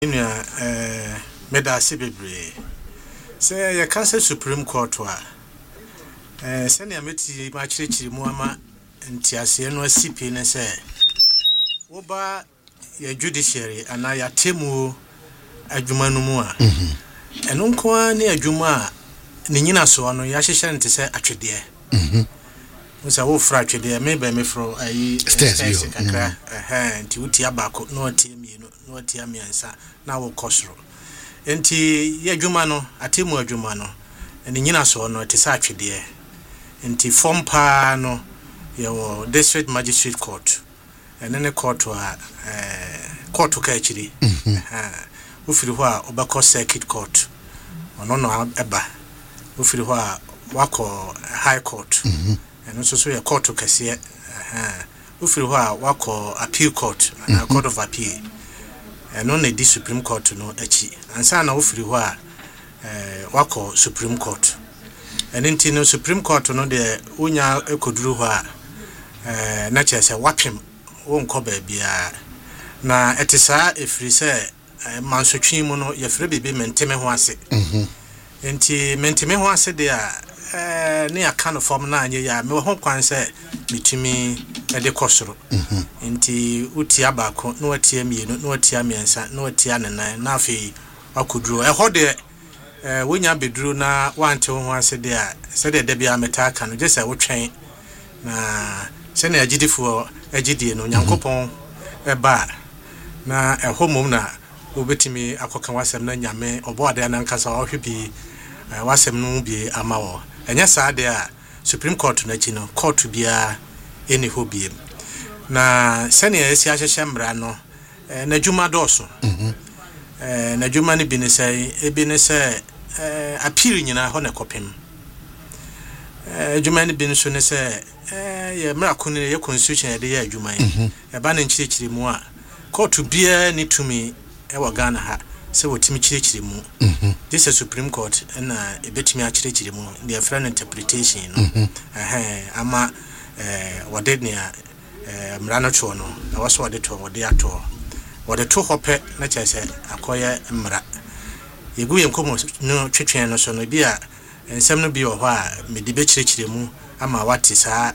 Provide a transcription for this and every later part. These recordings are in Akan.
Medasi bebre. Say ya Council Supreme Court wa. Send ya meti ma chirichiri mu ama ntiase no CP ne say. Woba ya judiciary ana ya temu adwuma no mu a. Eno nko a ne adwuma a ne nyina so no ya hyehye nte say atwede. Musa wo fra atwede me ba me fro ayi stairs kakra. Nti wuti abako no tie mienu no tie miensa na wo kosoro. Enti ye adwuma no atemu adwuma no ne nyina so no te say atwede. Enti form pa no ye wo district magistrate court. Ene court wa court ka chiri. Ufiri ho a obako circuit court. Ono no eba. Ufiri ho a wako high court. Eno so ye court kase. Ufiri ho a wako appeal court, na court of appeal. Eno na di Supreme Court no achi. Ansa na ufiri ho a wako Supreme Court. Enti no Supreme Court no de unya ekoduru ho a na chese wapem wonko ba bia na etisa efiri se mansotwi mu no yefre bebe menteme ho ase. Enti menteme ho ase de a ne aka no form na anye ya me ho kwan se mitumi de kosoro. Enti uti abako no atia mienu no atia miensa no atia nenan na afi akoduru ho de wonya beduru na wante ho ase de a se de bia metaka no je se wotwen na se na agidifo agidie no nyankopon eba na ehomom na obetimi akoka wasem na nyame oboade na nkasa ohwebi wasem no bi amawo enya saade a Supreme Court na chi no court bia eni hobie na se na esi ahyehye mbra no na djuma doso na djuma ni bi ne sai appeal nyina ho na kopem djuma ni bi nso ne sai ye mrakune ye constitution de ye adwuma e ba na nchirichiri mu a court bia ni tumi e wa Ghana ha se wotimi chirichiri mu this is Supreme Court na ebetimi a chirichiri mu the different interpretation no ama wade ne mrano cho no na waso wade to wade ato wade to hope na chese akoye mra yegu yenkomo no twetwen no so no bia ensem no bi wo ho a medibe chirichiri mu ama wati sa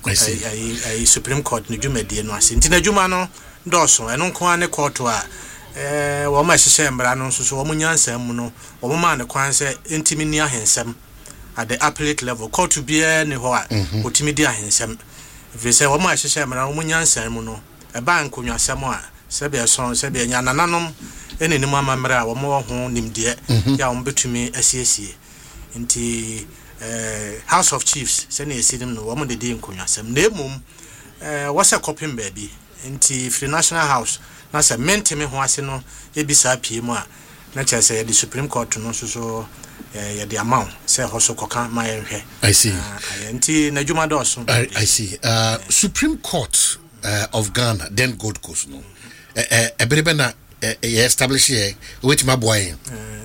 ai Supreme Court ni dwumadie no ase ntina dwuma no ndoso eno nko ane court a wo ma hyehye mbra no so wo munyansa mu no wo ma ne kwan se ntimi ni ahensem at the appellate level court bia ne ho a otimi di ahensem vese wo ma hyehye mbra wo munyansa mu no e ba nkonwasem a sebe son sebe nya nananom enenim amamra wo mo ho nimde ya wo betumi asiesie nti House of Chiefs sene esidim no wo mo de nkonwasem na emum wasa copying baby nti free National House na se menteme ho ase no ebisa pie mu a na chese the Supreme Court no so ya the amount se hoso koka ma yenhwe. I see. Nti na djuma doso. I see. Supreme Court of Ghana then Gold Coast no eberebe na establish here wetima boy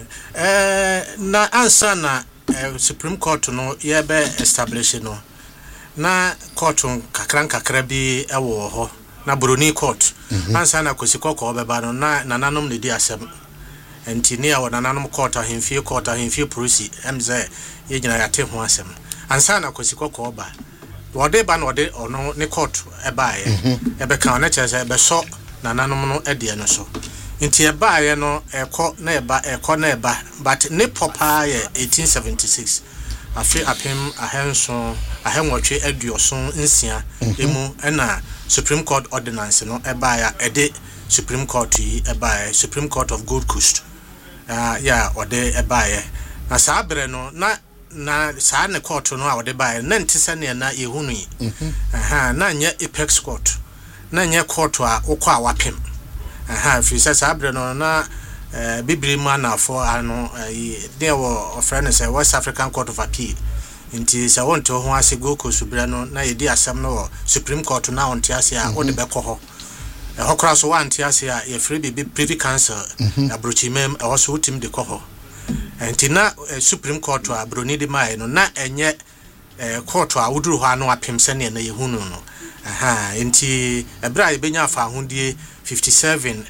na answer na Supreme Court no ye be establish no na court kakra bi ewo ho na Broni Court ansa na kosikoko obeba no na nananom ne di asem enti ne ya nananom court ahemfie policy emze ye gina yate ho asem ansa na kosikoko oba wode ba no de ono ne court eba ye ebe kan na chese ebe so nananom no ede no so enti eba ye no eko na eba but ne popa ye 1876 afi apem ahenwotwe aduoson nsia emu na Supreme Court ordinance no eba ya ede Supreme Court yi eba ya Supreme Court of Gold Coast ya ode eba ya na sabre no na saa ne court no a ode ba ya na ntisa ne na ehunu yi na nya apex court na nya court a okwa awapem fi sabre no na bibiri ma na for ano there were friends West African Court of Appeal nti sa wonto ho ase goko subira no na yedi asam no Supreme Court na wonte ase a wode beko ho hokra so wante ase a ye free bibi Privy Council abrochimem e so utim de ko ho nti na Supreme Court a broni de mai no na enye court a wuduru ho ano apemse ne na yehunu no nti ebra ye benya afa ahudie 57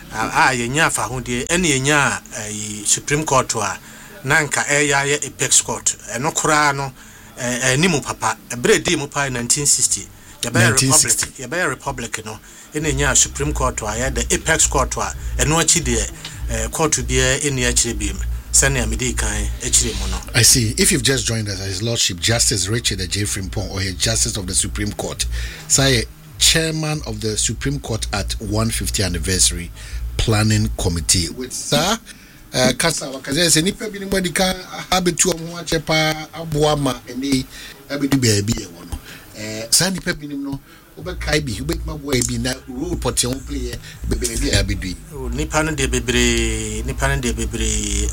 yenya fa ho de ene yenya Supreme Court a nanka ya Apex Court eno kura no nimu papa ebredi mu pa 1960 ya be republic no ene nya Supreme Court a ya the Apex Court a eno achi de court bia ene achi biem sane amedi kan achi mu no. I see. If you've just joined us, His Lordship Justice Richard J. Frimpong, or Justice of the Supreme Court, say Chairman of the Supreme Court at 150th Anniversary Planning Committee. With sir kasa wakaze se nipa bi ni modika abetu omo achepa aboama eni abedu baabi e wono sa nipa bi ni no obekai bi obetima boy bi na role pot yon play bebe abedu nipa no de bebre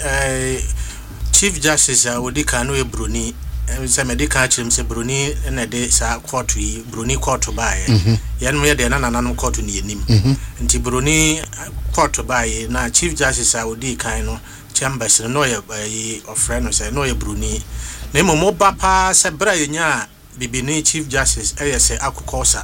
Chief Justice odika no e Bruni se medical chim se Bruni na de sa court yi Bruni court bae yan me de na nanan court ni enim nti Bruni court bae na Chief Justice odika no chambers no ye ofre no se no ye Bruni na mo ba pa se bra yenya bibini Chief Justice se akukosa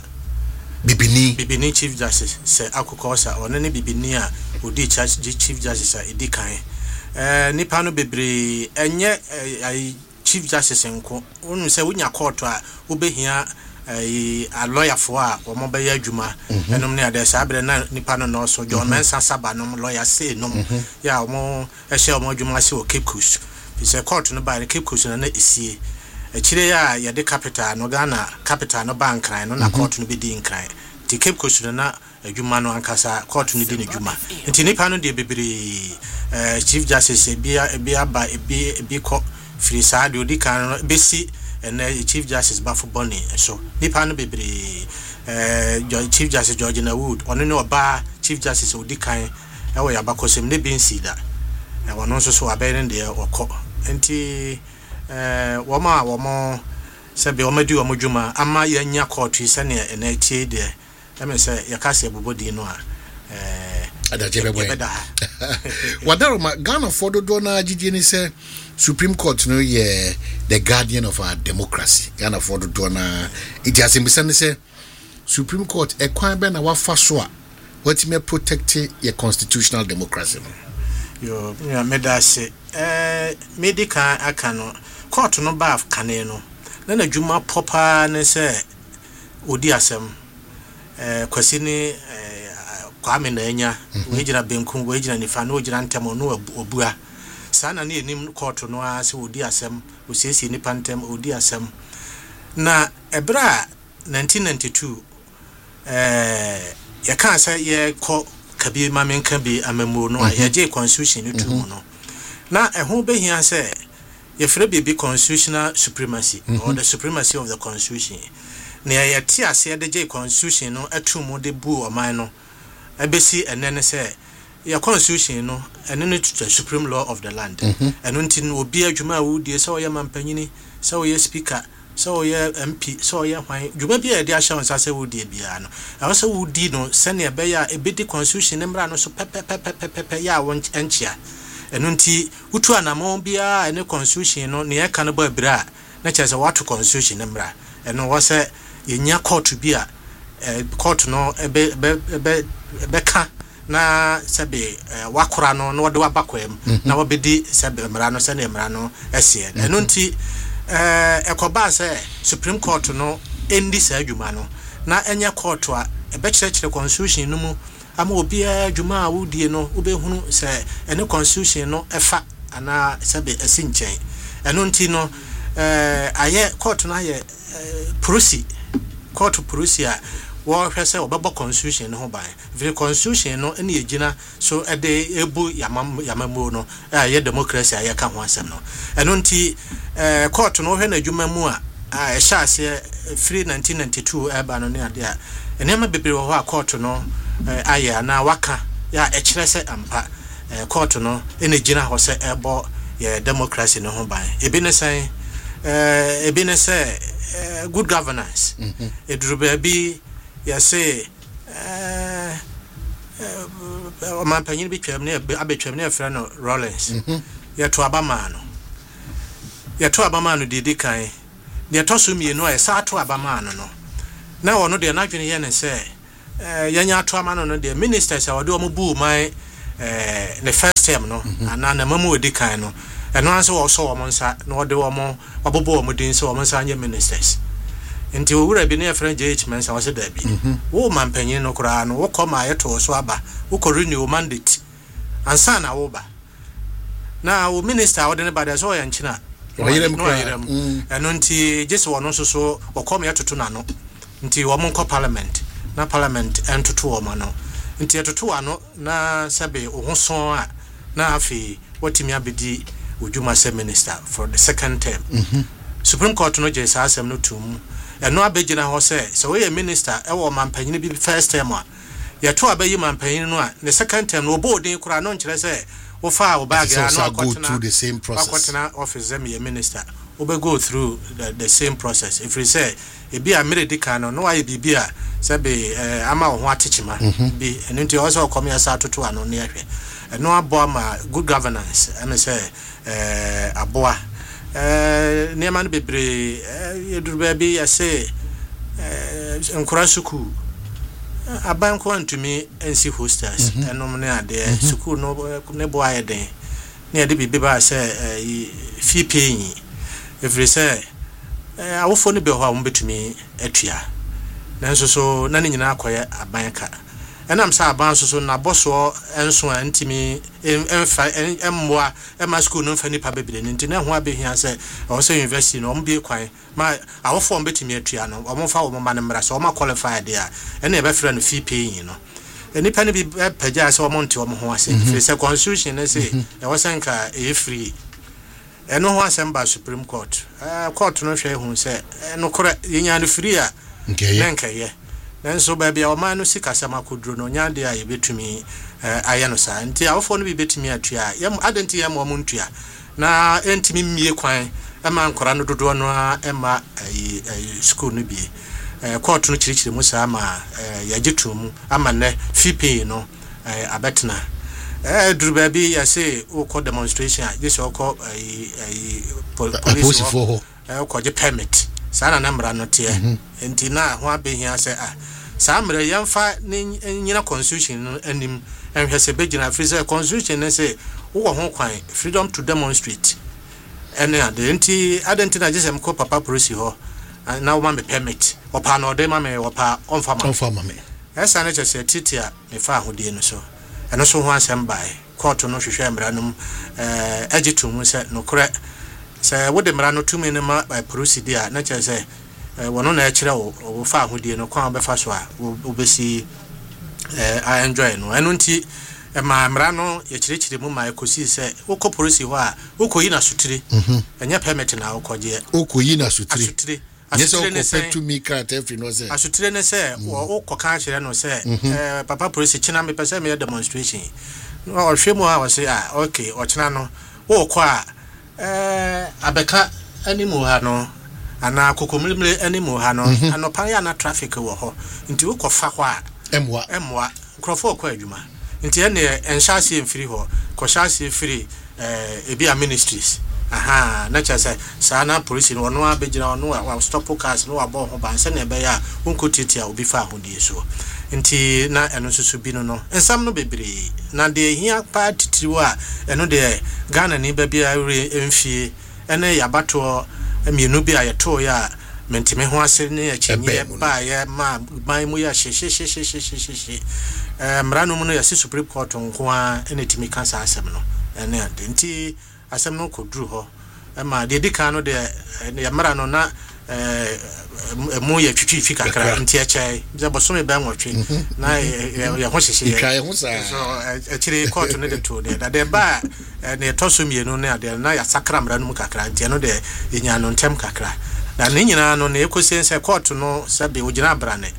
bibini Chief Justice se akukosa ono ne bibini a odi Chief Justice edikan nipa no bebre enye Chief Justice nko onu se wonya court a obehia a lawyer for a omo be ya adwuma enom ne ade sa abre na nipa no so John Mensa Saba no lawyer say no ya omo ehye omo adwuma se o Cape Coast fi se court no ba Cape Coast na isie echire ya de capital no Ghana capital no bank ran no na court no be di nkran ti Cape Coast na adwuma no ankasa court no di ne adwuma nti nipa no de bebre Chief Justice bia ba ebi ko free side odika besi and Chief Justice Bafuboni so nipa no bebre Chief Justice George Wood ono ne oba Chief Justice odika e wo yabakosem ne binsi da e wono so so abere de okọ enti womo se be omadu omodwuma ama yanya court se ne na tie de e se yakase bobodi no a Wadaroma Ghana for do na gigi ni say Supreme Court no ye the guardian of our democracy. Ghana for do na it has been say Supreme Court e kwan be na wafa so a what may protect your constitutional democracy. Yo medase medical akano court no ba of kane no na adwuma popa ne say odi asem kwasi ni Kwame na enya wejira benkum wejira nifa no wejira ntemo no obua sana ne enim court no ase odi asem osiesie nipa ntem odi asem na ebra 1992 ya kan say ye ko kabi mamenka bi amemo no ya je constitution no tu no na eho behia say ye frɛ bi constitutional supremacy or the supremacy of the constitution na ya ti ase de je constitution no atumu de bu oman no ebesi enene say your constitution no enene to the supreme law of the land eno nti no obi adwuma wudie say oye mampanyini say oye speaker say oye MP say oye hwan dwuma bia e de ahya won say wudie bia no e say wudi no sene be ya ebedi constitution ne mra no so pepe ya won enchia eno nti utu anamon bia ene constitution no ne yeka no ba bra na chese watu constitution ne mra eno wo say yenya court bia court no beka na sebe wakora no na wode wabakwem na wabedi sebe mra no se ne mra no esie eno nti ekoba se Supreme Court no endi sa adwuma no na enya court a ebekyerekere constitution no mu ama obi adwuma a wudie no obehunu se ene constitution no efa ana sebe esinchen eno nti no aye court no aye court a wo hwese obebo constitution no ban the constitution no ene yegina so ede ebu yamamu no ye democracy aye ka ho asem no eno nti court no hwe na adwuma mu a ehya ase free 1992 eba no ne ade a enema bebre wo ho court no aye na waka ya ekire se ampa court no ene gina ho se ebo ye democracy no ho ban ebi ne say good governance edruba bi ya say manpanyin bi twam ne abetwam ne afra no Rollins ya to abama no didi kan ne to so mienu a sa to abama no na wono de na dwene ye ne say yanya to amano no de ministers a wode omubu man the first term no ana na mamu odi kan no eno anse wo so wo nsa na wode wo mo wabobo wo din se wo nsa anye ministers nti owura bi na ya friend JH Mensa wose da bi wo mampanyin no kura no wo koma yeto so aba wo ko renew mandate ansa na wo ba na wo minister wode ne bada so ya nchina oyirem eno nti jese wo no so wo koma yetoto na no nti wo mo ko parliament na parliament entoto wo ma no nti etoto ano na sabe ohoson a na afi wotimi abedi ojuma se minister for the second term Supreme Court no je sa asem no tum eno abegina ho se we minister e wo mampanyin bi first term a yeto abayi mampanyin no a the second term no boarding kura no nkire se wo fa wo bag ya no go the same process akotena office them ye minister we go through the same process if we say e bi a mere dika no why bibia sabe ama ho atechima bi eno nti also come ya sa toto ano ne ahwe eno abo ma good governance and say aboa neman bebre yedurba bi ya say nkura suku aban ko antumi ensi hostels enom ne ade suku no ne bo ayeden ne ade bibi ba say fee paying if we say awofo ne be ho a wo betumi atua nanso so na ne nyina akoye aban ka enam sa aban so na boso enso antimi emfa emmoa ema school no mfa nipa bebire nti na ho abehia se o se university no ombe kwan ma awofo betumi atua no omfa wo ma ne mra so o ma qualified dia ena e be frɛ no fee paying no nipa ne bi pagya se o monte o ho ase free se constitution ne se e wo senka e free eno ho asem Supreme Court court no hwe hu se no kora yenya no free a nkeye nanso ba bia o man no sika sama kodro no nyade a yebetumi aya no sa nti awofo no bi betumi atua yam adenti yam o muntua na entimi mmie kwan ema nkora no dodo no ema school no bi court no chirichiri mu sa ama yagetum ama ne fipe no abetna duruba bi ya say o ko demonstration this o ko police for ko je permit sana na mra no te enti na ho abehia say sa mra yamfa nyina constitution anim enhwese begina free say constitution ne say wo ho kwan freedom to demonstrate ene ade enti adenti na jesem ko papa police ho na wo ma me permit opa na ode ma me opa onfa me esa na chese titia me fa ahodie no so eno so ho asem bai court no hwehwe mra no agitum se no kore se wo de mra no tumi ne ma by procedure na chese wono na akire wo fa ahodie no kwa be fa so a obesi I enjoy no eno nti ma mra no ye kirikiri mu ma ekosi se wo ko police ho a wo ko yi na sutire enya permit na wo koje wo ko yi na sutire yes o ko to me card every no say asutire ne say wo ko ka kire no say papa police china me pese me demonstration o hwemu a wo say okay o china no wo ko a abeka animu ha no ana kokomlimle animu ha no anopa ya na traffic wo ho nti wo ko fa ho a emwa krofo ko adwuma nti ene enhyase emfiri ho ko hyase free ebia ministries na chase sana police no no abegina no wa stop cars no abo ho ban se na be ya onkotitia obi fa ahodie so nti na eno susu bi no ensam no bebre na de hia pa titiriwo a eno de Ghana ni ba bia emfie ene yabato amienu bi ayeto ya mentime ho ase ne achinye ba ye ma ban mu ya hye mra no mu no ya Supreme Court nko a ene timi kansa asem no ene ade nti asem no kodru ho ma de dika no de ya mara no na mu ya twitwi fi kakra nti a chai ze bosome ba nwotwe na ya ho hyehye kai ho sa so akire court no de to de da ba ne toso mienu na de na ya sakra mra no mu kakra nti no de yenya no ntem kakra na ne nyina no na ekosense court no sabe ogina brane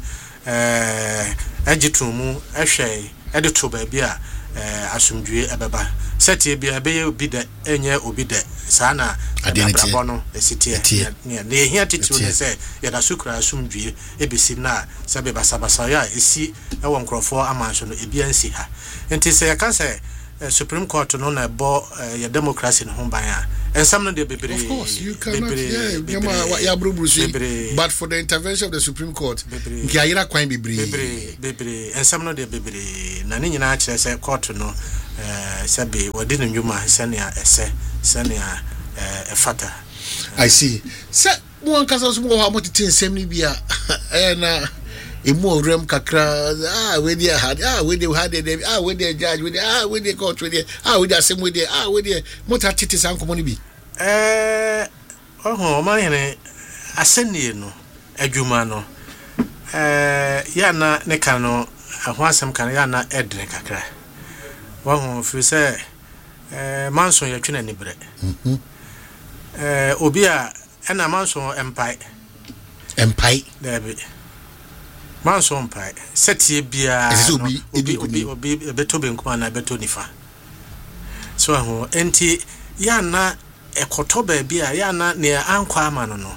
agitumu ehwe ede to ba bia asumdue ebeba seti bia be obi de enye obi de sana abrabo no esitie ne ehia titiro ne se ya da sukra asumdue ebisi na sabe basabasa ya esi ewo nkrofo amanso no ebia nsi ha enti se ya kan se Supreme Court no na bo ya democracy no ho ban a and some of the bebre. Of course, you cannot. But for the intervention of the Supreme Court, Kiaira Quine bebre, and some of the bebre. Nani na say court no. Sabi wadini nyuma senia fata. I see. Say one kasa so mo ha mo tete nsem ni bia na emu rem kakra we dey had we dey judge we dey we dey court we dey we dey asem we dey mo ta tete san komo ni bi ma hene aseni no adwuma no ya na ne ka no ho asem kan ya na edre kakra wahu fi say manson ya twena ni bre obi a na manson empire there manson empire setie bia obi beto benku na beto nifa so ho enti ya na ekoto ba bia ya na ne ankwa ama no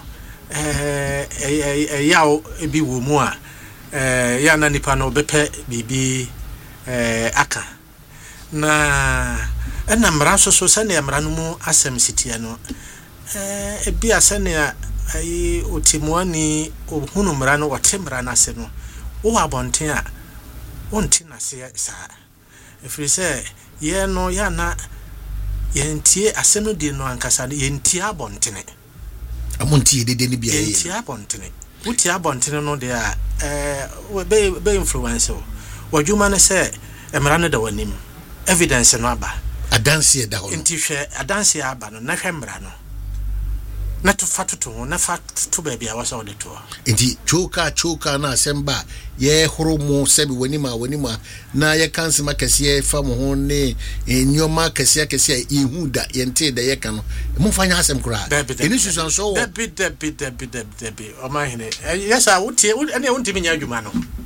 yawo ebi wo mu a ya na nipa no bepe bibi aka na ena mra so sane mra no mu asem sitie no ebi asane ai otimuani ohunu mra no wote mra na ase no wo abonten a wonti na se sa efiri se ye no ya na yentie asem no di no ankasa yentie abontene amontie dede ni bia yentie abontene wuti abontene no de a be influence wadwuma ne se mra no da wanim evidence no aba adanse da ho nti hwe adanse aba no na hwe mra no na to fatoto na fatoto ba bia wasa ode to nti choka na asemba ye horomu sebi wanima na ye kanse makase fa mo ho ne nyoma kase ihu da yente da ye ka no mo fanya asem kura eni susan so debi o ma hene yesa wotie ene wontimi nya adwuma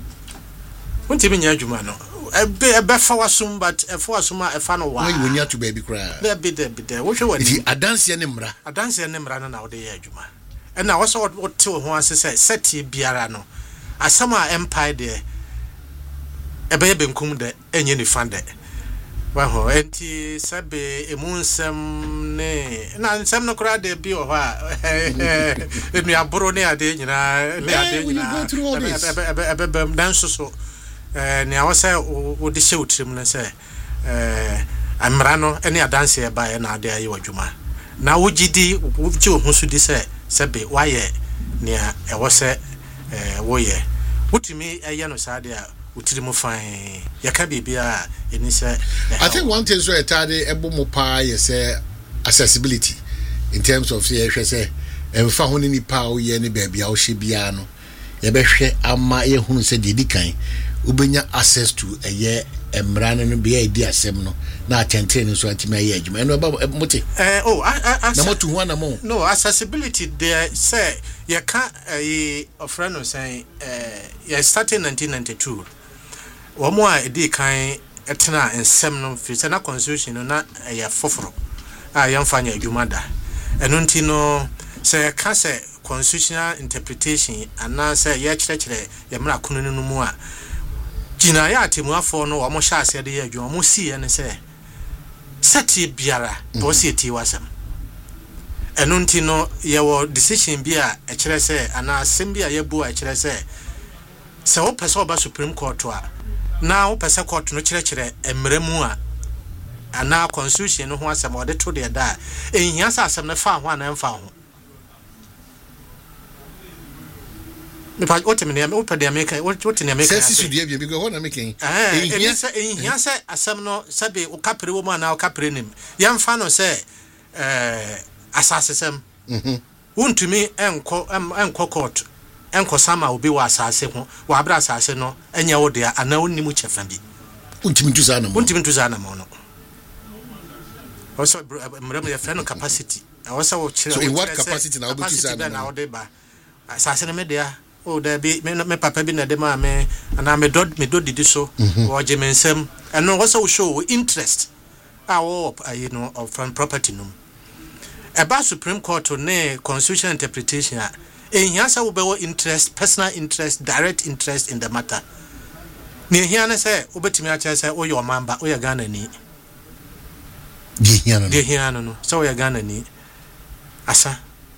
no ebe fa wasum but fa wasuma e fa no wa we nya to baby kura debi wo hwe wani adanse ne mra na wo de ye adwuma e na wo so wote ho ase set biara no asama empire de ebe benkum de enye ni fande wa ho enti sabe emunsem ne na nsem no kura de bi o ha emi aburo ne ade nyina ebe dan so ne awose wo de shewtrim ne se amra no ene adanse e ba na ade ayi wadwuma na wogidi wogji ho so di se sabe waye ne e wose woye wutimi eye no sade a utiri mu fine yaka bibia eni se I think one thing so etade ebo mo pa ye say accessibility in terms of say hwe say emfa ho ni pa o ye ne bia o hye bia no ye be hwe ama ye hunu se de dikan ubenya access to eye emra no bia edi asem no na atente no so atimi aye adwuma eno ba mote na motu ho na mo no accessibility there say you can offer no say you started in 1992 womo a edi kan etena ensem no fi na constitution no na ya foforo a yamfanya adwuma da eno nti no say ka say constitutional interpretation ana say ya kyerɛkyerɛ yamra kono no mu a gina ya atemuafo no wo mo hya ase de ya adwuma mo si ene say seti biara to si eti wasam eno nti no yewo decision bi a kyerɛ sɛ ana asem bi a yebu a kyerɛ sɛ wo pese oba Supreme Court a na wo pese court no kyerɛ emremu a ana constitution no ho asem ode to de da ehia sa asem ne fa ho ana mfa ho me pa otemi ne opa de America otemi America sɛ sisu de bia bi go na making ehia sɛ asem no sabe o kapre wo mu ana o kapre nim yamfa no sɛ asasesem wontumi enko court enko sama obi wa asase ho wa abra asase no enya wo de ana onnimu chefa bi wontumi tuza na mo no also mrem ya friend capacity also wo kire so in what capacity na obi tuza na wo de ba asase no media o da bi me papa bi na de ma me ana me do didi so wo gemensem eno also show interest awo of property no about Supreme Court ne constitutional interpretation ehia sa wo be interest, personal interest, direct interest in the matter ne ehia na say obetimi a kire say oyo mamba oya Ghana ni de hia no so oya Ghana ni asa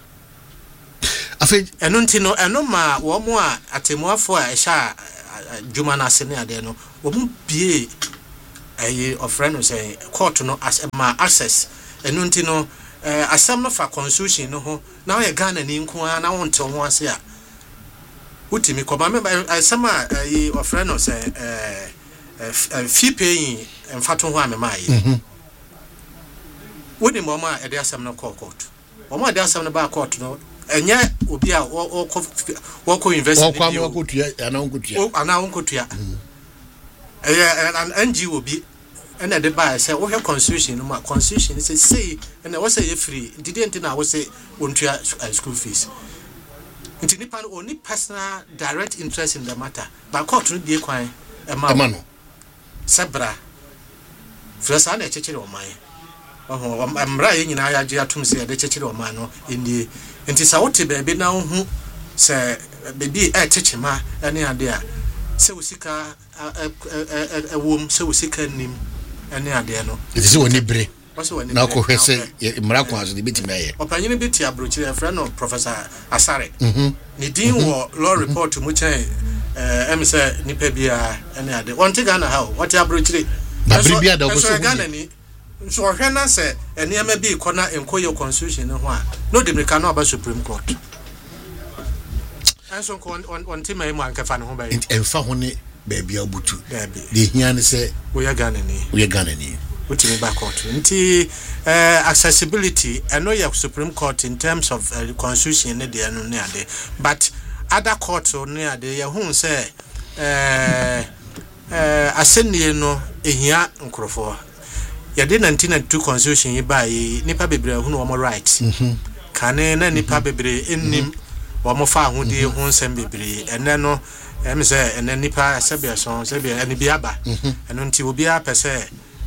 afi eno ntino eno ma wo mo a atemuafo a ehya djuma na ase ne ade no wo mu bie of friend no say court no as ma access eno ntino asam no fa constitution no ho na wo ye Ghana ni nko a na wo nte ho ase a utimi ko ma me asam a of friend no say fee paying mfato ho amema yi woni mo ma e de asam no court o ma de asam no ba court no enya obi a wo ko invest ni wo ko tua ana wonkotua an NGO bi ena de ba say wo he constitution no ma constitution say ena wo say free didn't na wo say ontua school fees nti nipa no oni personal direct interest in the matter ba court no die kwan e ma no sabra frasa na chechire o man amra ye nyina ya gye atum se de chechire o man no indi nti sa wote bebe na hu se bebi techema ene ade a se usika wom se usika nim ene ade no it is woni bre na ko hwese mra kwa so de bitime ye opanyini biti abrochire friend of Professor Asare ni din wo law report mu chen say nipa bia ene ade wonte Ghana ha what abrochire na bibia da oboso Ghana ni so hwena se enema bi kona enkoye constitution ho a no de meka no aba Supreme Court anso on team e mu ankafa no ho ba enfa ho ne bebia obutu de hia ne se we are Ghana ni utimi ba court nti accessibility eno ya Supreme Court in terms of constitution ne de anu ne ade but other court ne ade ya hu se asenie no ehia nkrofo ya de 1992 constitution yi ba yi nipa bebre hu no mo rights kane na nipa bebre ennim wo mo fa hu de hu nsem bebre ene no say ene nipa sebia son sebia ene biaba eno nti obi a pese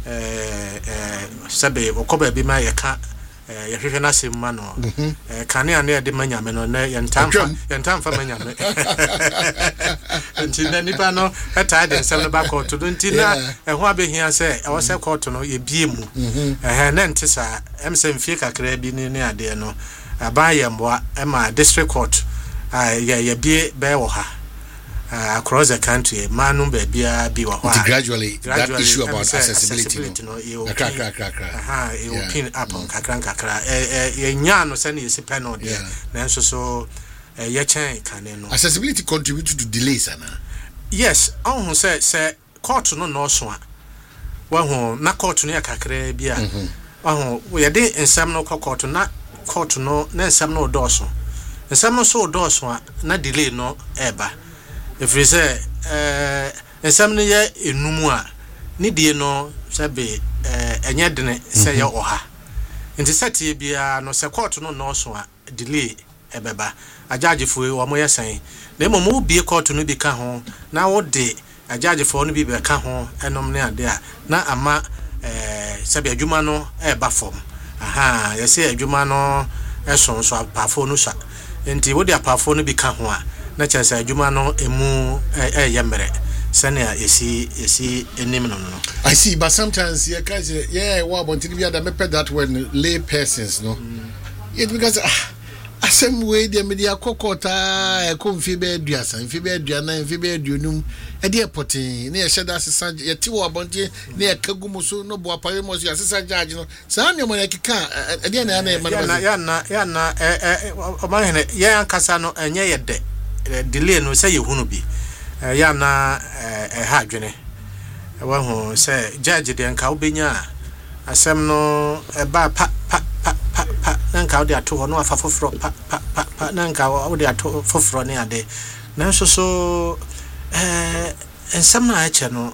sabe okoba bi ma yeka yehwehwe na semma no kane ane de manyame no na yentamfa manyame nti na nipa no eta de nsem no ba court no nti na ho abehia se e wo se court no ye bie mu na nti sa say mfie kakra bi ni ade no abaye mboa ma district court ye bie be wo ha across the country manum bebia bi wa gradually that issue about accessibility no you pin up on kakra nya no se na yesi panel there na nso so ye chen kan no accessibility contribute to delays ana yes on say court no so a wa ho na court no ya kakra bi a wa ho we de ensam no court na court no na ensam no do so ensam no so do so a na delay no eba if we say ensam no ye enumu a ni die no sabe enye dene say ya oha nti satie bia no se court no so a delay ebeba ajagefo wo mo yesan na mo bie court no bi ka ho na wo de ajagefo no bi be ka ho enom ne ade a na ama sabe adwuma no eba form yesi adwuma no so apafo no sha nti wo de apafo no bi ka ho a na chese adwuma no emu yemere sania yesi enim no I see, but sometimes you guys what about that when lay persons no it because asem we de media kokota e ko mfi be aduasa mfi be aduana mfi be aduonum e de potin na ye sheda sesa ye ti wo abonje na ye kagumu so no bo apare mo so sesa judge no sa ne mo yakika e de na ya na o ma hene ye ankasa no enye ye de delay no say ye hunu bi ya na ha adwene wa hu say judge de nka obenya asem no e ba pa nanka odi ato ho no afa foforo pa nanka odi ato foforo ne ade nanso so ensam na ache no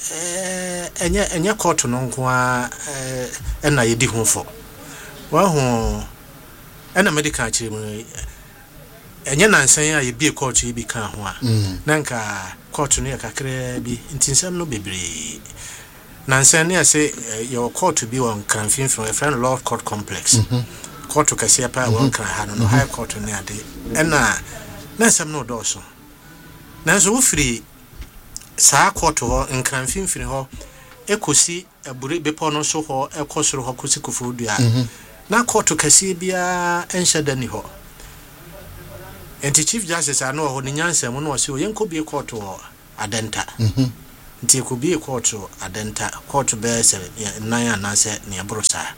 enye court no nko a na yedi ho fo wa hu ena medical chiri mu enye nansan a ye bie court yi bi kan ho a nanka court no yakakra bi ntinsam no bebre nansan ne ase your court bi won Kranfin from a friend law court complex court ka se pa won kan ha no high court ne ade ena nansam no do so nanso wo firi saa court ho Kranfin ho ekosi abure bepo no so ho ekosoro ho kosi kofodua na court kase bia enhyeda ni ho enti chief justice ano ho ni nyansa mu no se yenko bi court ho adenta nti ko bi court adenta court be se nan anase ne abrosa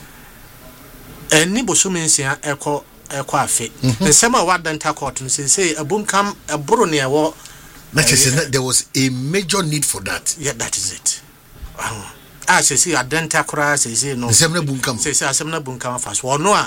eni bosumensia ekọ afe nsema wa adenta court no say abunkam abro ne ewo there was a major need for that. Yeah, that is it. Say adenta kura say no. Asemna bunkam. Say asemna bunkam fast. Wo no a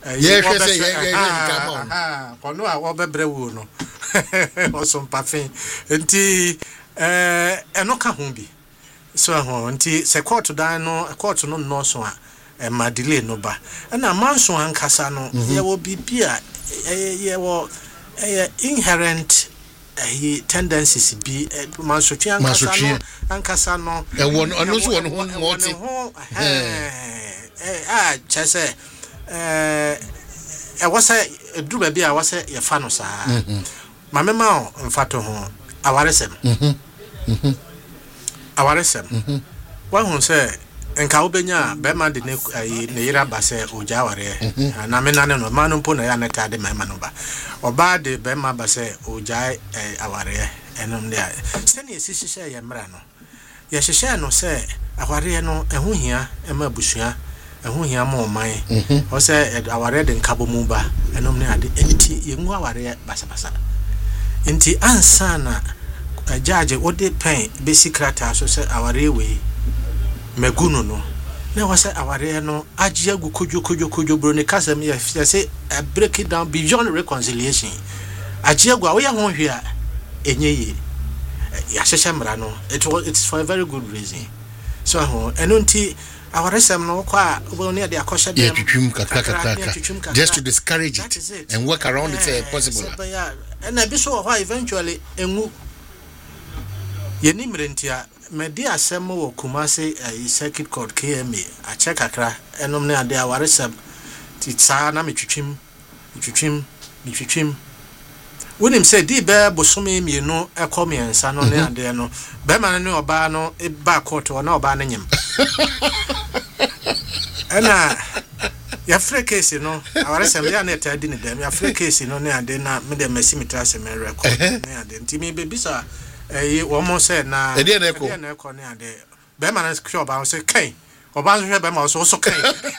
kono a wo bebre wo no. Osom pafin. Nti eno ka ho bi. So ho nti se court dan no court no no so a ma delay no ba. Na manso ankasa no ye wo bibia ye wo inherent tendencies be mansotwe ankasa no e won ono so won ho moti chese e wasa eduba bi a wasa ye fa no saa mamema o mfato ho awaresem wa hu se enka obenya be ma de ne yira ba se oja aware na me na no ma no mpo na ya neta de ma no ba oba de be ma ba se oja aware enom de se ne sisi ye mra no ye hyehyɛ no se aware no ehu hia e ma busua ehu hia ma oman o se aware de nkabo mu ba enom ne ade enti ye ngu aware basa enti ansa na judge ode pen be secret so se aware we meguno no na wasa aware no agye agu kojo bro ne kasam ya say break it down beyond reconciliation agye agu awo ya ho hwe a enye ya hyehyɛ mra no it's for a very good reason so ho eno nti aware sem no kwa obo ne de akɔhyɛ dem twitwum kakra just to discourage it and work around it possible and na bi so ho eventually enwu yeni mrentia medi asem wo Kumasi circuit court KMA a check akra enom ne ade aware sem ti saa na metwitwim wonim say di be bosome mienu ekomiensa no ne ade no be man ne oba no e ba court na oba na nyem ana ya free case no aware sem ya na tadi ne dem ya free case no ne ade na me de masimita sem record ne ade ntimi be bisa womo say na e na eko ne ade be man sure ba say kan oba so be ma so kan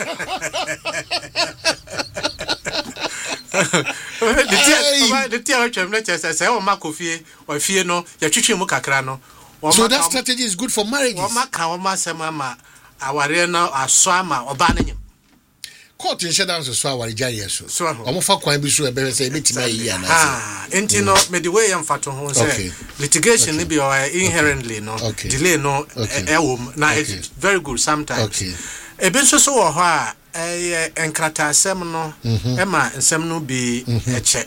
the tia chemle chese say o makofie o fie no ya twitwe mu kakra no so that strategy is good for marriages o maka o masema ma aware na aso ama oba na nyem court in shutdown so aware jare so o mo fa kwan bi so e be say betima yi ana enti no me the way am fato ho say litigation ni be inherently no delay no na it's very good sometimes e be so wo ho a enkrata asem no ema nsem no bi eche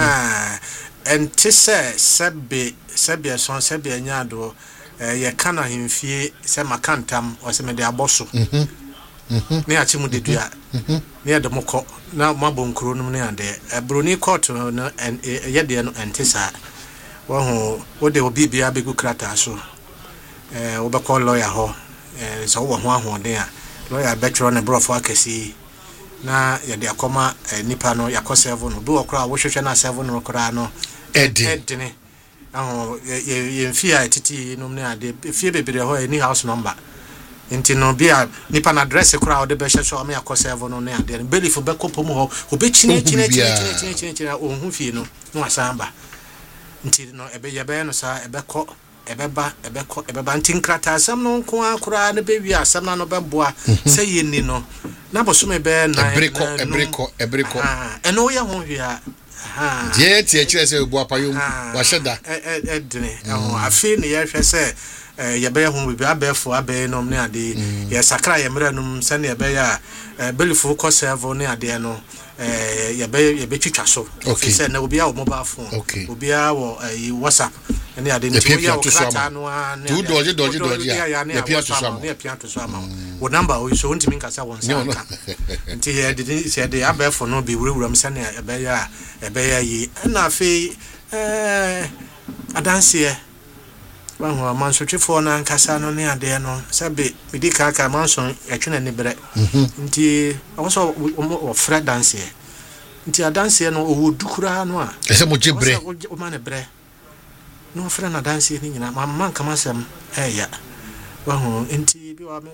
enti sebe son sebe nyado ye kana himfie se makantam o se me de aboso ne achimu de dua ne de moko na mabonkro no ne ade broni court no ye de no entisa wo ho wo de obi bia begu krata so wo be call lawyer ho so wo ho ahode a lawyer betro ne brofo akesi na ye de akoma nipa no yakọ 7 no bi okra wo hwehwe na 7 no okra no edine ye mfia etiti no ne ade fie bebere ho any house number enti no bia nipa na address kura ode be hwehwe me yakọ 7 no ne ade belief be kopom ho obechine ohun fie no no asamba enti no ebe ye be no sa ebekọ ebeba ntinkrata asam no nko akura na be wi asam na no be boa se ye ni no na bosome be na ebriko eno ye ho hwe a je tie kire se boa payom wa sheda edene afi ne ye hwe se ye be ho bi abefo abe no ne ade ye sakra ye mranum se ne be ya belifu ko serve ne ade no ye be twitwa so se na obi a wo mobile phone obi a wo WhatsApp ene ade nti ya okata no ane do doji ya pia to so ama wo number o so ntimi nkasa won sa nti he de se de abefo no bi wurawuram se ne ebe ya yi na afi adanse Wahu amansotwefo na nkasa no ne ade no sabe medika aka manson yatwena ne bre nti awoso o fra dance nti adanse no o dukura no a ese mo jebre o ma ne bre no fra na dance ni nyina mamma nkama sam ya wahu nti bi wa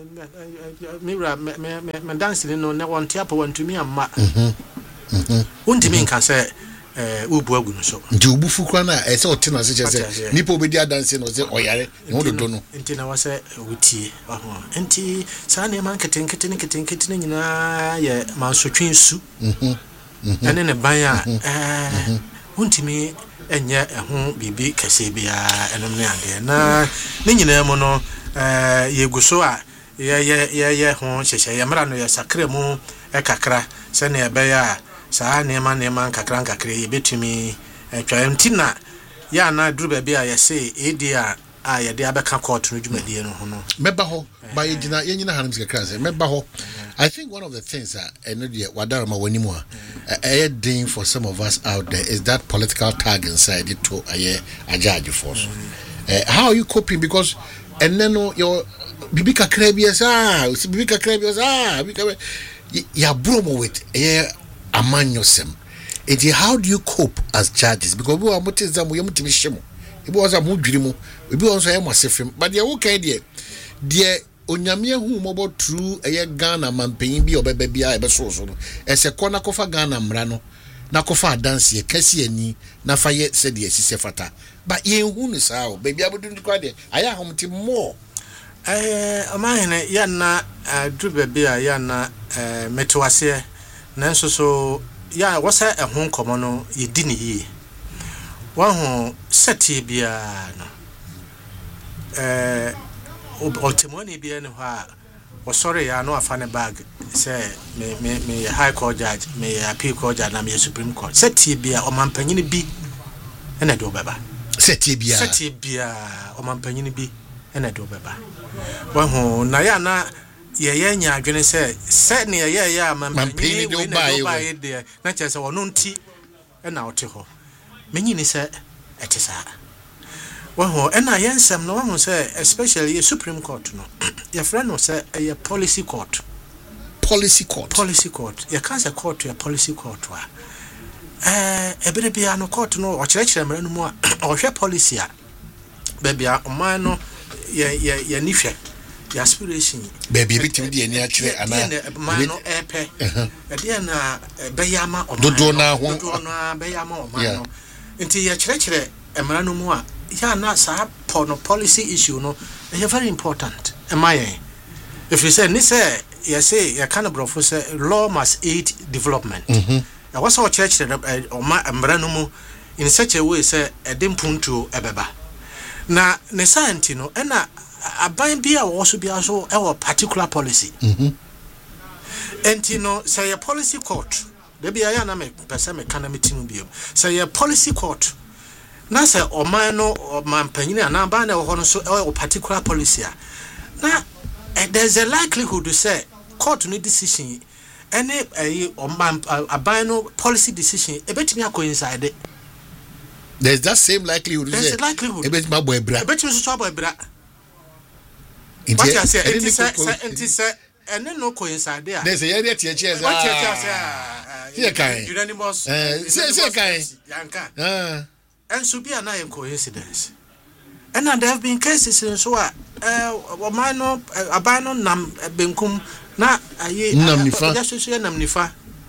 me dance ni no ne wonte apo wantumi amma wontimi nka se ubu agu no so nti ubufu kwa na ese o tena se chese nipa obedi adanse no se oyare ne wododo no nti na wase wutie nti sa na man ketenkete nyina ye mansotwen su ene ne ban a wontimi enye ho bibi kase bia enom ne ade na ne nyina mu no yeguso a ye ho hyehye ye mra no ye sakra mu kakra se na ebe ya saa neema nkakra yebetumi twaentina ya na duru ba bia ya say edia a ye de abeka court no dwumadie no ho no meba ho ba yenyina hanum kakra say meba ho. I think one of the things that wadarama wanimu a thing for some of us out there is that political tag inside it to a judge force. How are you coping? Because and then your bibika krebias ya bromo with amanyosem. How do you cope as judges? Because we are mutizam we mutimishimo. It was a mudrimu, we be also a massive, but the okay dear onyame hu mobo true Ghana mampen bi obebe bia ebe so no ese kona kofa Ghana mra no na kofa dance ye kase ani na fa ye se de asise fata ba ye hu no saa o baby abodu ndikwa de aya homti more amahene ya na dube bia ya na metwase nanso so ya wasa ehun komo no ye di ni yi wa hu seti bia no ultimony bi ene ha o sorry ya no afane bag say me high court judge me appeal court judge na me supreme court seti bia o mampanyini bi ene do beba seti bia o mampanyini bi ene do beba wa hu na ya na ye nya adwene say se ne ye mampanyini do ba ye de na che se wono nti ena ote ho menyini se etesa waho ena yensem no waho say especially Supreme Court no your friend no say a policy court ya cancer court ya policy court wa ebere bia no court no o kirekire mra no mu a o hwe policy a bebia o man no ya nifye ya aspiration baby bitim de ani akire ana man no epe e na beyama o dodo na beyama o man no nti ya kirekire emra no mu a ya na sa policy issue no is very important. Am I? If you say ni say you say you can bro say law must aid development. I was our church or mbranumu in such a way say a dimpuntu ebeba. Na ne science no na aban bia also be also our particular policy. And no say a policy court. There be a na me person me kana meeting bi. Say a policy court. Na say o man no mampanyini ana ba na ho no so o particular policy na there's a likelihood to say court no decision any o man aban no policy decision e betimi coincide. There's that same likelihood. There's a likelihood. E betimi abo ebra. E betimi so abo ebra. What you say enti say ene no coincide there. There's a area tie what you say here kan unanimous say kan yanka and so be an coincidence. And there have been cases in so mano abano nam benkum na aye namnifa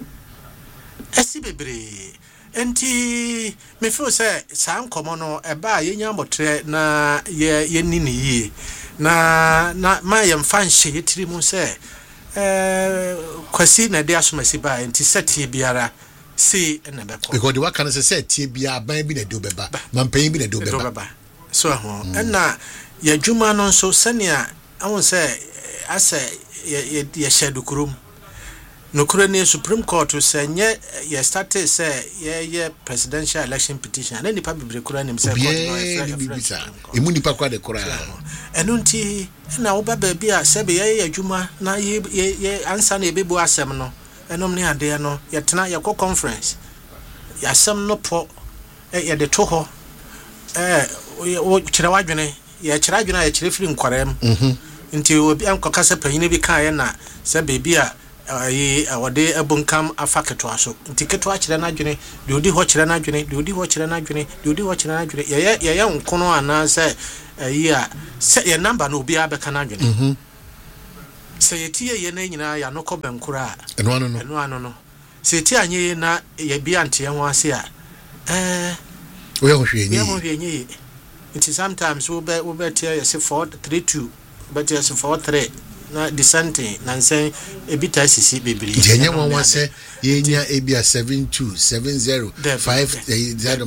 esibebre enti me feel say sam komo no eba ye nyamotre na ye nini yi na ma ye mfa nhye yetiri mu say kwasi na de asomasi ba enti seti biara see na be ko because the work can say tie bia ban bi na do beba mampan bi na do beba so ho na ya dwuma no so senia awon say asa ye shedu kurum no kura ne Supreme Court say nye ye started say ye presidential election petition na nipa bibre kura nim say court no e mu nipa kwa de kura eno nti na wo ba ba bia se be ye dwuma na ye ansa na ebebu asem no enom ne ade no yetena yakọ conference yasem no po ye de to ho o kire wadwene ya kyerɛ adwene a ya kyerɛ firi nkwarem nti obi ankoka se panyine bi kan na se bebi a wode abunkam afa ketwa so nti ketwa kyerɛ na adwene de odi ho kyerɛ na adwene de odi ho kyerɛ na adwene de odi ho kyerɛ na adwene ye nkono ana se ayi a se ye number no obi abɛka na adwene se yetie ye na nyina ya no kɔ benkura eno ano no se tie anye na ye bia nte ho ase a we ho hwe nyi it is sometimes we tie ye se 432 but yes 43 na dissenting na nsen ebita sisi bebiri yenye won se yenya ebia 7270 50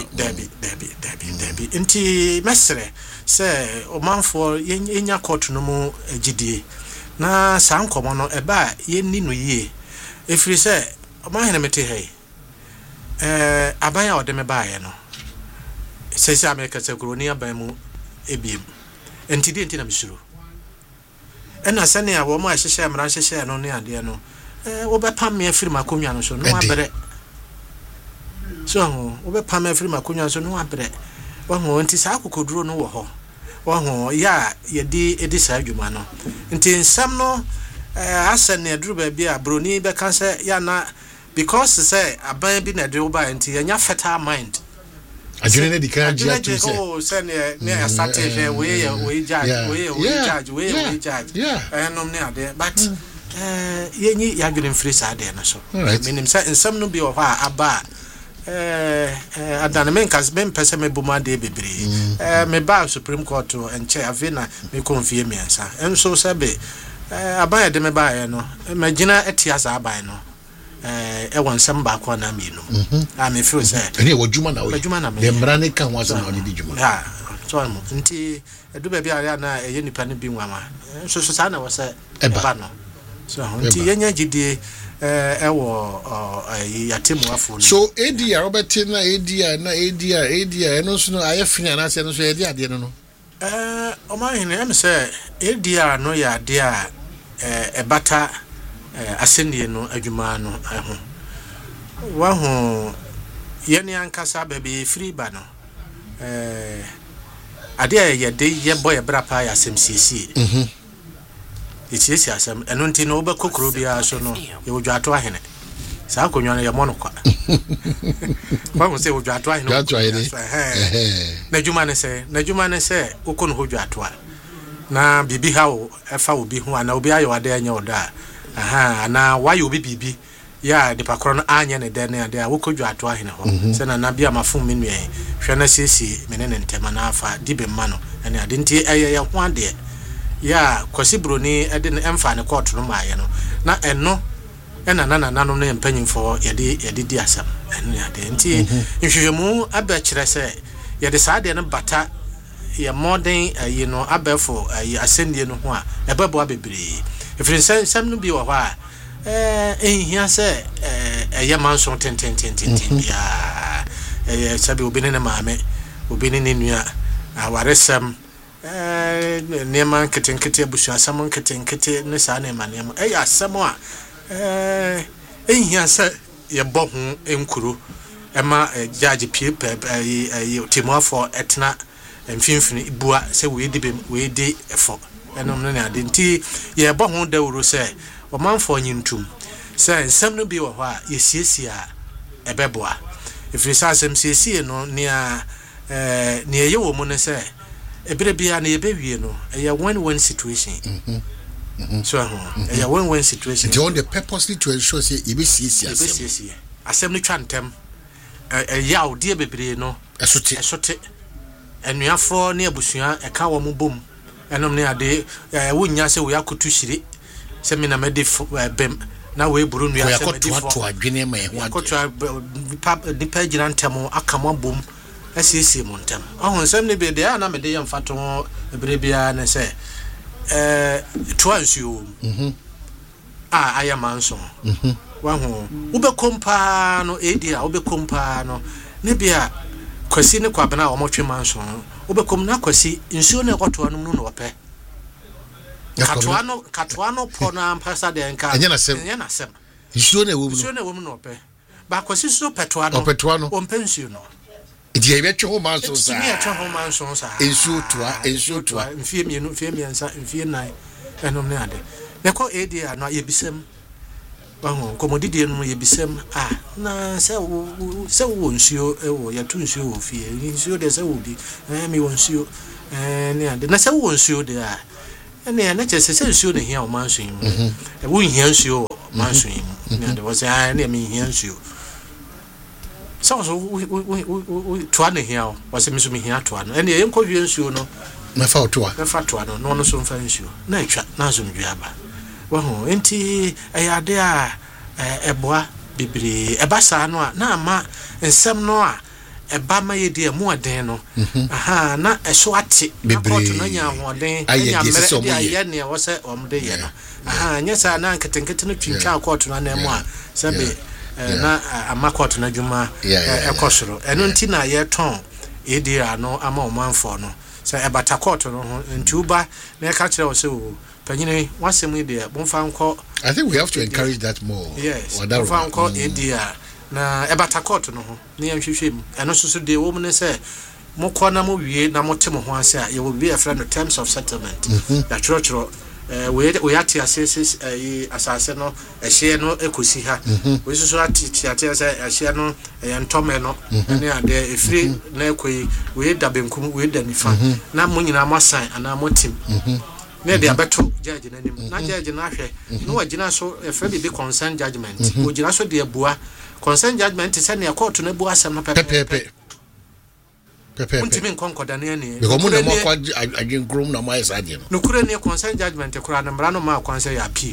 Debi nti mesre se omanfo yenya court no mu agidie na sankomo no eba yenni no yie efiri se omahene mete hei aban a ode me baaye no se America se kroni aban mu ebiem nti di nti na misuro ena sane a wo ma hyehye mran hyehye no ne ade no wo be pam me afiri makonwa no so no abere so wo be pam afiri makonwa so no abere wo ho nti sa akokoduro no wo ho wo ho ya yedi sa adwuma no nti nsam no asane aduru ba bi a broni be kan se ya na because say aban bi na de wo ba nti yanya fertile mind adwene ne dikra dia tu se oh se ne start here we judge enom ne ade but yenyi ya adwene mfiri sa ade na so menim say nsam no bi wo ha aba adana men kas ben pese me buma de bebre me ba Supreme Court enche avena me konfie miensa enso sebe aban de me ba no magina etiasa aban no won some back one na me feel say ene wo djuma na we de mrane kan wa so na odi djuma so mo nti edu ba bia na eye nipa ne bi nwama so sa na wo say eba no so nti yenya gidie ewo yatemu afo so ADR Robert na ADR eno so no ayefini na se no so yedi ade no o ma hene em say ADR no ya ade a ebata asendie no adwuma no ho wa ho yene ankasa bebe free ba no ade a ye de ye boy brapa ya semsisi it's yes asem eno nti no be kokoro bia so no ye wodwato ahene sa konwa no ye mo no kwa ba mo se wodwato ahene na adwuma ne se okono hodwato a na bibi ha o efa obi ho ana obi ayo ade anya oda na why obi bibi ya de pakro no anya ne de na ade a wokodwato ahene ho se na bia mafum me nue hwe na sesi menene ntema na afa dibe ma no ene ade nti eye ye ho ade ya kwasi broni ede ne emfa ne court no maaye no na eno ena nananom ne mpanyimfo yede di asam eno ade nti nhwehwemu aba kire se yede saade ne bata ya modern abefo asendie no ho a ebebo abebere efiri nsam no bi wo ho a ehia se eye manso tenten ya sabi obi ne maame obi ne nua awaresam neman ketenkete abusua samon ketenkete ne sa ne manem asamo a ehia se ye bo ho enkuru ema judge pie timofo etna mfimfini bua se we di efo enom ne ade nti ye bo ho dawuro se omanfo nyintum se nsam no bi wo ho a ye siesie a ebeboa efiri sa asem siesie no ne ye wo mu ne se ebere bia na ye bewie no ye win-win situation so ye win-win situation they want the purposely to ensure say e be siesie asem no twantem ya odi ebere no esote enuafo ne abusua eka wo mo bom enom ne ade wonya se we akotu hire se me na mede bem na we buru nua se mede fo adwene ma ho akotu dipa gina ntem akama bom asiesie mo ntem ahon sem ne be de na mede yem fato ebere bia ne se twansuo ayamanso wa ho ube kompa no edia ube kompa no ne bia kwasi ne kwabena wo motwe manso obekom na kwasi nsuo ne kotoa no no ope katoa no po na ampasa de nka enya na sem nsuo ne wo no ope ba kwasi so petoa no ompe nsuo no It ye bet your man so it's me a trouble man so in shoot to in fear me no fear me and fear night and on the other. They call AD not ye be some. Commodity no ye be some na say won't you your two show fear in sure there's a woody me won't you and the nasa won't show there and then not just a show here on mansion a wooing here show mansion there was I near me here show so we twane here was a miss me here to one and the young show no na fa to no so fan show na twa na so mduaba wo enti ayade a eboa bibiri ebasa no a na ama ensem no a eba ma ye de mu aden no aha na eso ate bibiri na nya hoden nya mere de aye ne wo se omde ye no aha nya sa na nketenkete no twintwa akoto na mu a sebe na amakoto na dwuma ekosoro eno nti na ye ton edira no ama omanfo no se ebata koto no nti uba na ka kire wo se wo panyine wasem ide bomfa nko I think we have to encourage that more. Yes. Bomfa nko edira na ebata koto no ho na yanhwehwem eno soso de wo mu ne se mokọ na mo wie na mote mo ho ase a ye wo bi a friend of terms of settlement da choro we ati assesses asase no ehye no ekosi ha we so ati ase no entome no ne ade efiri na ekoi we da benkum we da nifa na mo nyina masan ana motim ne de abeto judge na nim na judge na hwe no wagina so efiri be consent judgment wogina so de abua consent judgment se ne court no bu asem no pepe Untimin concord and any because Muna again groom no my side. No couldn't near consent judgment to crown and Brano Ma can say appeal.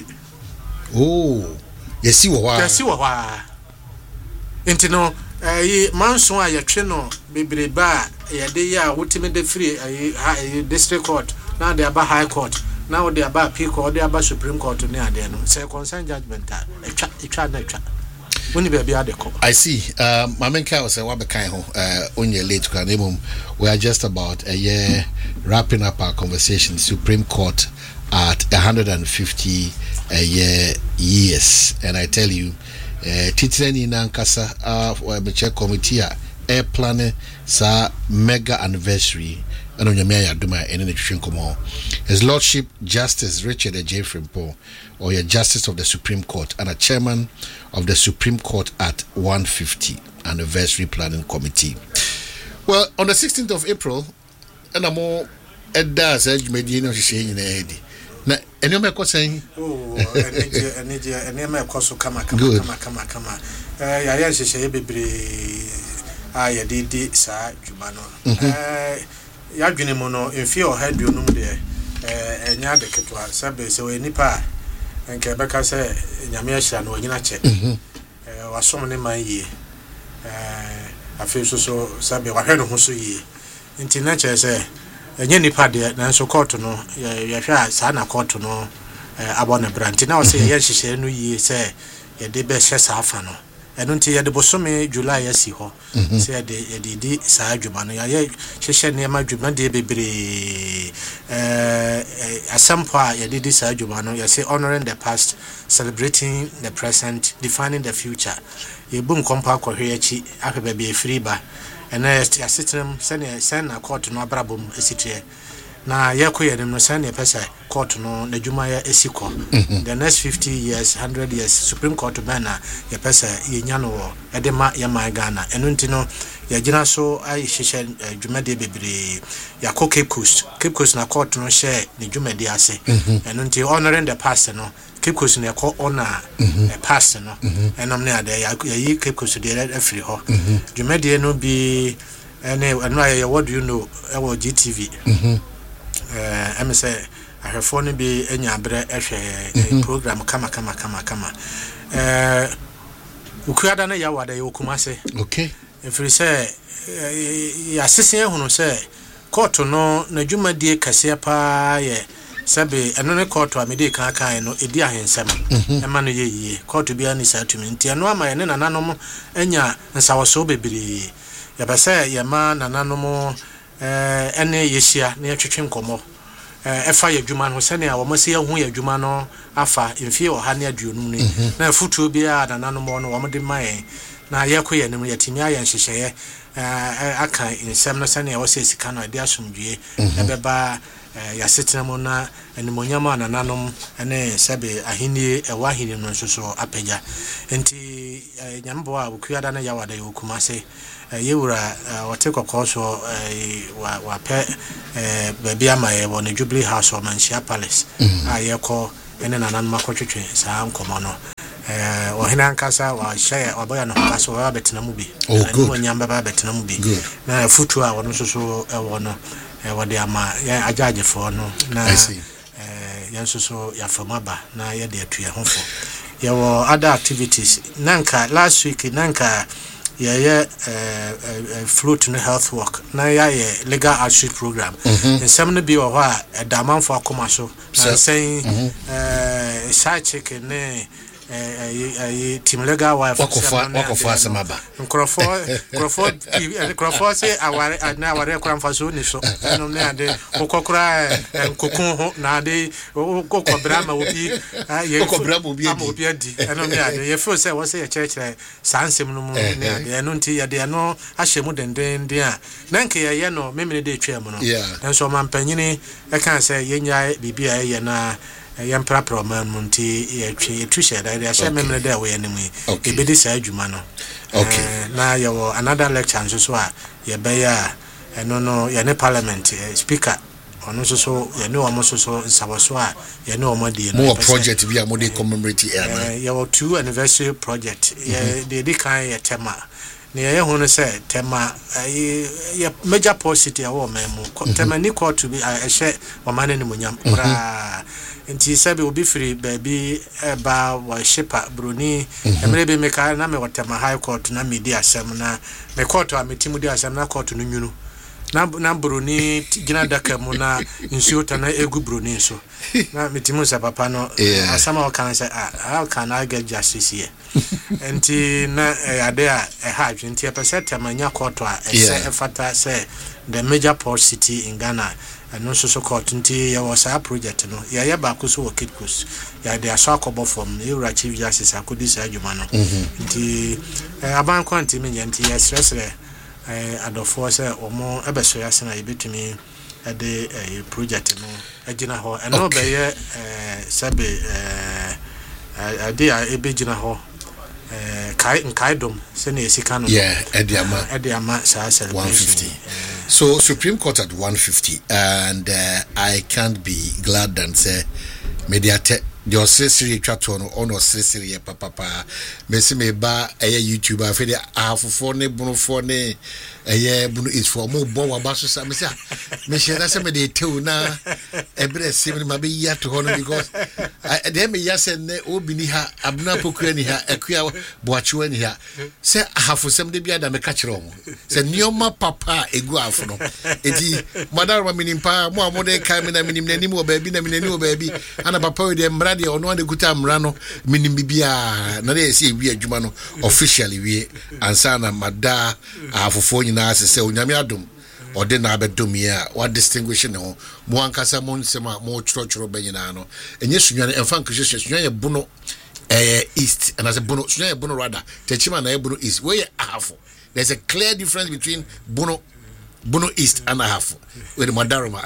Oh, yes, you are. Yes, you are. Intino, a manson, a chino, baby bar, a day, ultimate free, a district court, now they are by high court, now they are by Pico or they are by Supreme Court near the end. Say consent judgment, a chat nature. I see. Mamenka was a wabakaino onye late kranimum. We are just about a year wrapping up our conversation. Supreme Court at 150 years, and I tell you, Titani Nankasa Meche Committee air planning sa mega anniversary. And on your mayor Duma and in the His Lordship Justice Richard J. Frimpong, or your Justice of the Supreme Court, and a Chairman of the Supreme Court at 150 Anniversary Planning Committee. Well, on the 16th of April, and I'm more at that age, Medina is saying in the head. Now, and you make saying, oh, and you also come. I say, baby, I did, sir, Jumano. Yadwene mo no mfie ohadu no de enya de ketwa sabe se we nipa enke beka se nyame ahira no nyina che wasom ne man yie afi so sabe wahwe no ho so yie nti na che se enye nipa de na so court no ya hwa sa na court no abone branti na o se ye hihye no yie se ye de be hye sa afa no eno nti ye de bosome July asi ho se ye de di sa adwuma no ya ye hyehyɛ ne ma adwuma de bebre asampo a ye de di sa adwuma no ye say honoring the past, celebrating the present, defining the future. Ye bu nkompa akɔhwe achi ahweba be free ba ena ya sitem sen na court no abrabom esitie na yekoye dem no sen ne pesa court no na dwuma ya esiko the next 50 years 100 years Supreme Court bana ye pesa ye nya no edema ya man Ghana eno ntino ya gina so ai hihye dwuma de bebre ya ko Cape Coast na court no share ne dwuma de ase eno nti honoring the past no Cape Coast na ko honor past no enom ne ade ya yi Cape Coast de afri ho dwuma de no bi eno aye what do you know e wo GTV I'm say I have phone be enya bre ehwe program kama ukuada na ya wada ye okumase okay if you say ya sesen ehunu say court no na dwumadie kase pa ye sabe eno ne court amede kan no edi ahensem ema no ye yie court bia ni sa tumi nti eno ama ye ne nananom enya nsawoso bebiri ya ba say ye ma nananom ene yeshia na yetwetwe nkomo efa ya dwuma no sene a wo mase hu ya dwuma no afa mfie o ha ne aduonum ni na futuo bia nananom no wo de man na yekoye nim yetimi aye nhyehyeye aka insem no sane wo se sika no de asomdue ebeba yasetenamo na animonyam anananom ene sebe ahini ewahini no nsoso apagya enti nyambo a okuada na yawada yokumase yewura watekokoso wa pe baabi amaye won Jubilee House of Manshia Palace ayeko ene nanan makotwetwe saa nkomo no ohina nkasa wa share oboya no kaso wa betenamu bi anyamba ba betenamu bi na futu a wono soso wono wode ama ya ajaje fo no na yansoso ya famaba na ya de atuye hofo yawo other activities nanka last week nanka ya float no health work na ya legal outreach program nsem no bi wo ho a damanfo akoma so na say side check ne team legal wife wakofa samaba Crawford say aware kramfa so ni so no me ade okokura nkokun ho na ade okobra ma obi obi adi no me ade ye feel say wo say ye church sansem no mu ne ade no nti ye de no ahyemu denden a na nke ye no memene de twam no enso mampanyini e kan say ye nya bibia ye na yampra program munti ye twisha da ya sha memle da we anemu e be dis adwuma no na yawo another lecture nso so a ye be ya no ye ne parliament speaker ono so ye ne omo so nsaboso a ye ne omo die no project bi a mo dey commemorate yawo 2 anniversary project ye dey kan ye tema ne ye hu no say tema ye major policy awo memu tema ni court to be a she o mane ni munyam ora nti sabe obi free baby eba wa shepa broni emrebe meka na me watema high court na media asem na me court a metimu dia asem na court no nwunu na broni gina daka mu na nsuota na egu broni so na metimu sa papa no asama o kan say how can I get justice here nti na ade a ha nti epesete manya court a efata say the major port city in Ghana no so court nti ya was a project no ya ba ko so Cape Coast ya de aso akobo from Eura Chief Justice akodi sa adwuma no nti aban kwanti me nti ya stress adofo say omo ebeso ya se na yebetumi ade project no agina ho eno be ye sabe ade a ebegina ho kaidom se na esika no ediama sa celebration 150 so Supreme Court at 150 and I can't be glad than say mediate the osiri twato no ono osiri papa mesi me ba YouTuber fe de afofo ne bunofo ne bunu is for mo bon wa baso sa mesi me share say me de tew na ebre sim ma be ya to hono because dem me ya say ne obi ni ha abuna pokura ni ha akua boachewa ni ha say afosem de bia da me ka kire omo say nioma papa egu afo no enti madara minimpa mo amode kai me na minim nanim wo baabi na minani wo baabi ana papa we de mra de ono ade kuta mra no minim bibia na de esi wi adwuma no officially wi ansa na mada afofo na se onyame adom ode na abedom ya what distinguishing no mo ankasa mo nsema mo choro benyina no enye sunwane emfa nkehye sunwane buno east and as a buno sunwane buno rather techima na buno east where ahafo there's a clear difference between buno east and ahafo with madaroma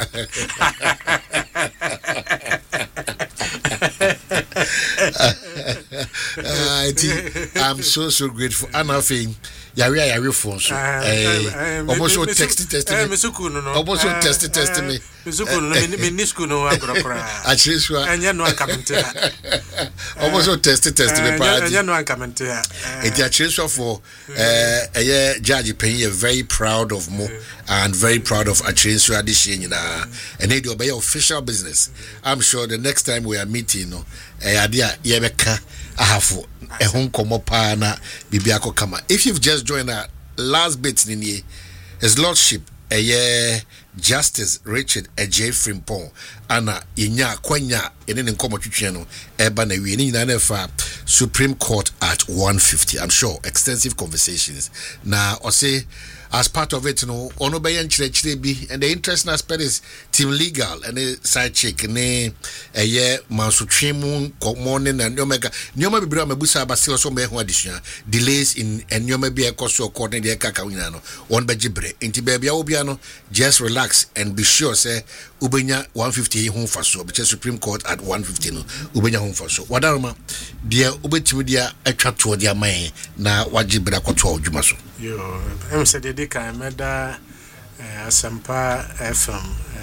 I'm so grateful and I think yari phone so almost text me almost text me me nisku no agora actually so anya no comment almost text me pa anya no comment it actually so for judge Penny very proud of mo and very proud of Achensu addition and they do obey official business. I'm sure the next time we are meeting no idea yebeka ahafo ehun komo pa na bibiako kama. If you've just joined our last bit in here, His Lordship Justice Richard J. Frimpong ana yenya kwanya ene nkomo twetwe no eba na wie ni nyina fa Supreme Court at 150. I'm sure extensive conversations na ose as part of it, ono be yen bi, and the interesting aspect is team legal and the side chick ne mansutwemu morning and nyoma bibira mabusa abasi so me ho addition delays in nyoma bi ekoso according the kaka wina no one bejibre nti bebia obia no just relax and be sure say ubenya 150 ho faso be Supreme Court at 150 no ubenya ho faso wadaroma dia ubetimi dia atwa to dia man na wajibra kwato adwuma so yo em said the kan meda Asampa FM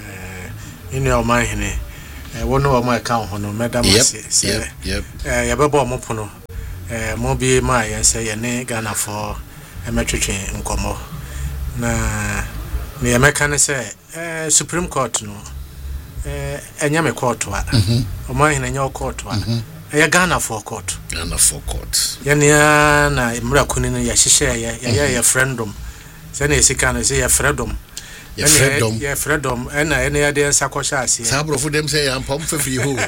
in your mind one of my account hono meda mase ya bebo mo pono mo bi ma ya say ne Ghana for emetwetwe nkomo na me ya meka say Supreme Court no enya me court wa o ma hina nya court wa ya Ghana for court ya ne na imra kuni no ya hihye ya referendum say na esika no say ya referendum ya freedom ena ya de sakosha ase sabro fu dem say am pom fefi ho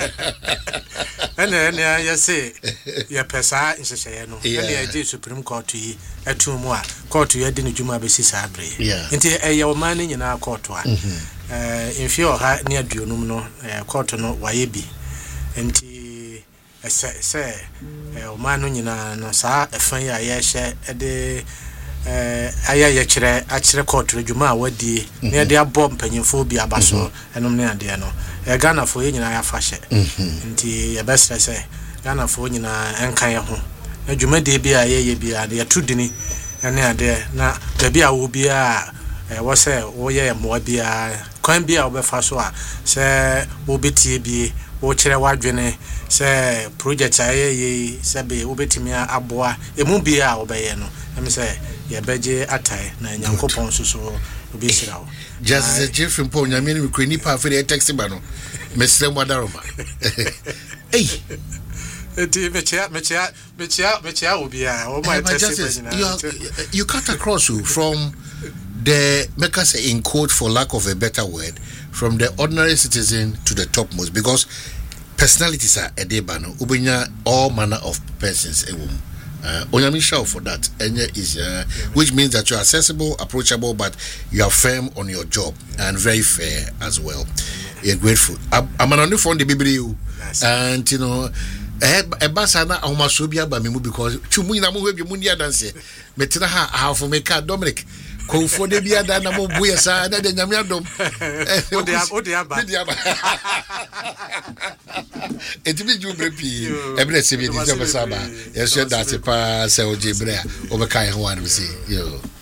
ena ya say ya pesa nhyehyeye no ena ya je Supreme Court yi atumu a court ya de njuma be sisa abre nti ya o man nyina court a infio ha ne aduonum no court no waye bi nti se o man nyina no sa efan ya hye de aya ya kire court redwuma wadi ne de abom panyimfo bi abaso enom ne ade no Ghana fo nyina ya fashe nti ya best say Ghana fo nyina enkan ye ho na dwuma de bi ye bi ade ya tudini ene ade na da bi a wo bi a wo se wo ye mo bi a kwan bi a wo be fa so a se wo betie bi wo kire wadwene se project aye se be wo betimi aboa emu bi a wo be ye no em se ya beje atai na nyankopon so obisirawo just Jeffrey Paul nyameni mi kwani pa fe text ba no mesrem wadaroma hey eti mechia obia o my text you cut across from the make us in quote for lack of a better word from the ordinary citizen to the topmost because personalities are edeba no ubenya all manner of persons Onyami shout for that is which means that you're accessible, approachable, but you are firm on your job and very fair as well. You're grateful. I'm an only from the Bible, and you know, a basana Omasobia by me because Chumina Munia dance. Metina half for me car Dominic. Ko for the bia da na mo buya sa na de nyame adom odi aba etimi jubre pi ebre se bi di jaba saba yeso da se pa se oje bre o be kai ho an we say yo